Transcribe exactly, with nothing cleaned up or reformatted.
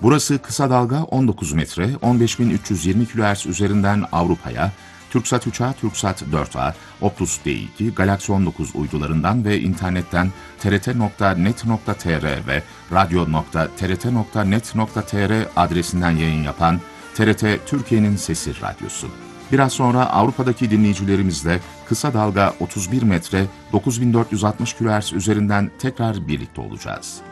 Burası kısa dalga on dokuz metre, on beş bin üç yüz yirmi kilohertz üzerinden Avrupa'ya, Türksat üç A, Türksat dört A, Optus D iki, Galaxy on dokuz uydularından ve internetten t r t nokta net nokta t r ve radyo nokta t r t nokta net nokta t r adresinden yayın yapan T R T Türkiye'nin Sesi Radyosu. Biraz sonra Avrupa'daki dinleyicilerimizle kısa dalga otuz bir metre, dokuz bin dört yüz altmış kilohertz üzerinden tekrar birlikte olacağız.